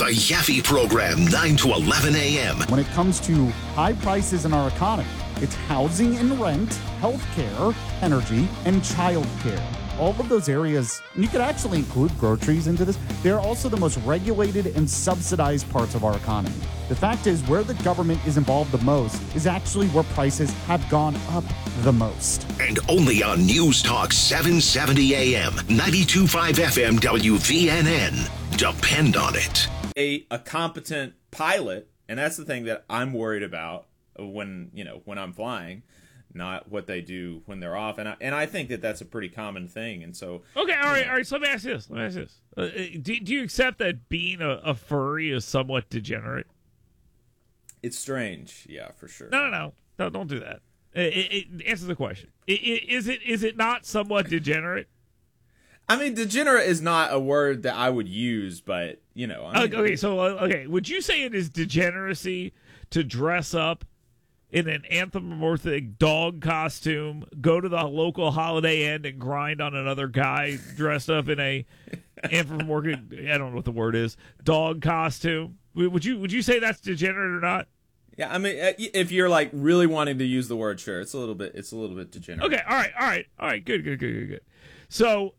The Yaffe Program, 9 to 11 a.m. When it comes to high prices in our economy, it's housing and rent, healthcare, energy, and childcare. All of those areas, and you could actually include groceries into this, they're also the most regulated and subsidized parts of our economy. The fact is, where the government is involved the most is actually where prices have gone up the most. And only on News Talk 770 AM, 92.5 FM WVNN. Depend on it. A competent pilot, and that's the thing that I'm worried about when I'm flying, not what they do when they're off, and I think that that's a pretty common thing, and so okay, all right. So let me ask you this: do you accept that being a furry is somewhat degenerate? It's strange, yeah, for sure. No, don't do that. Answer the question. Is it not somewhat degenerate? I mean, degenerate is not a word that I would use, but okay. Would you say it is degeneracy to dress up in an anthropomorphic dog costume, go to the local Holiday Inn and grind on another guy dressed up in a anthropomorphic, I don't know what the word is, dog costume? Would you say that's degenerate or not? Yeah, I mean, if you're like really wanting to use the word, sure, it's a little bit degenerate. Okay, all right, good. So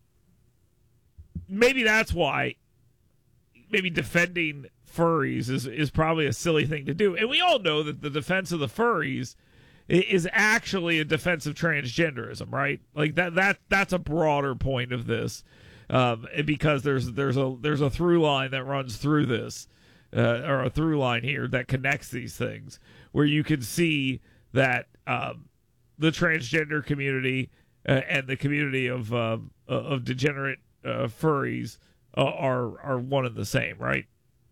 maybe that's why maybe defending furries is probably a silly thing to do. And we all know that the defense of the furries is actually a defense of transgenderism, right? Like that's a broader point of this, because there's a through line that runs through this, or a through line here that connects these things, where you can see that the transgender community and the community of degenerate furries are one and the same, right?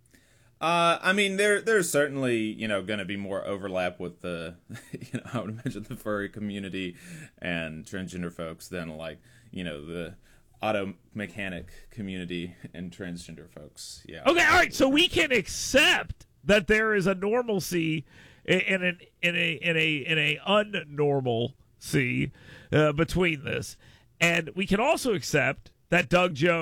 I mean, there's certainly, going to be more overlap with the, I would imagine the furry community and transgender folks than the auto mechanic community and transgender folks. Yeah. Okay. All right. So we can accept that there is a normalcy in a unnormalcy between this, and we can also accept that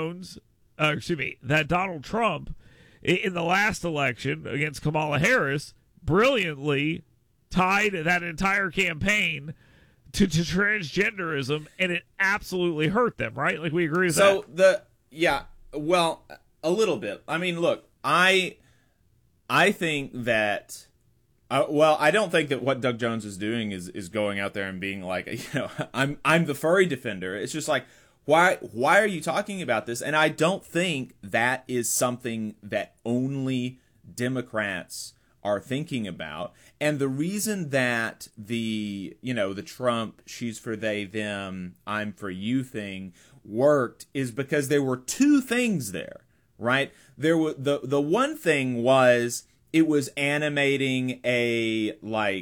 that Donald Trump, in the last election against Kamala Harris, brilliantly tied that entire campaign to transgenderism, and it absolutely hurt them, right? Like, we agree with that. Well, a little bit. I mean, look, I think that, I don't think that what Doug Jones is doing is going out there and being like, I'm the furry defender. It's just like, why are you talking about this? And I don't think that is something that only Democrats are thinking about. And the reason that the Trump she's for they, them, I'm for you thing worked is because there were two things there, right? There were the one thing was it was animating a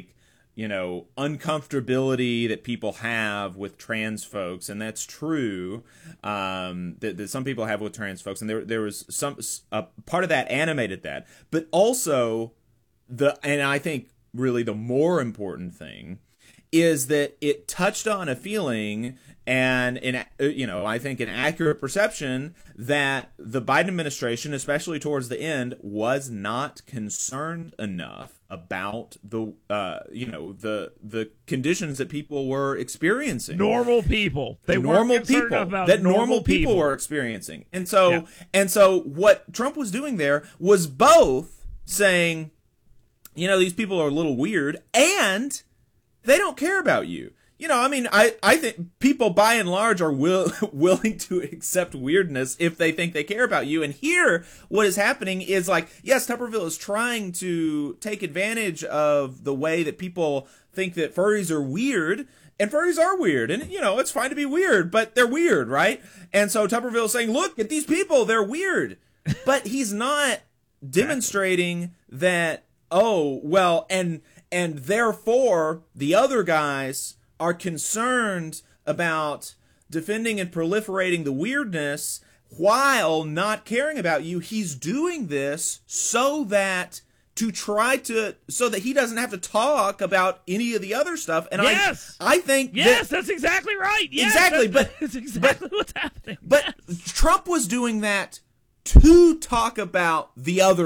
uncomfortability that people have with trans folks, and that's true, that some people have with trans folks, and there was some part of that animated that, but also and I think really the more important thing is that it touched on a feeling and I think an accurate perception that the Biden administration, especially towards the end, was not concerned enough about the conditions that people were experiencing. Normal people. Normal people were experiencing. And so what Trump was doing there was both saying, these people are a little weird, and they don't care about you. I think people by and large are willing to accept weirdness if they think they care about you. And here, what is happening is yes, Tuberville is trying to take advantage of the way that people think that furries are weird. And furries are weird. And, it's fine to be weird, but they're weird, right? And so Tuberville is saying, look at these people, they're weird. But he's not demonstrating that, and therefore the other guys are concerned about defending and proliferating the weirdness while not caring about you. He's doing this so that he doesn't have to talk about any of the other stuff. And yes, I think that's exactly right. Yes, exactly, that's exactly what's happening. But Trump was doing that to talk about the other